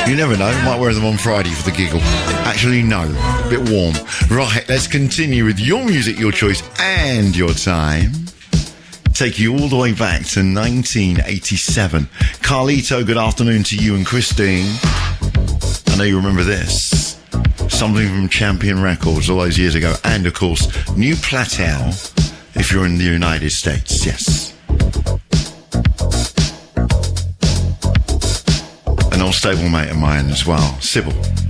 You never know, might wear them on Friday for the giggle. Actually, no, a bit warm. Right, let's continue with your music, your choice, and your time. Take you all the way back to 1987. Carlito, good afternoon to you and Christine. I know you remember this. Something from Champion Records all those years ago. And, of course, New Plateau, if you're in the United States, yes. An old stable mate of mine as well, Sybil.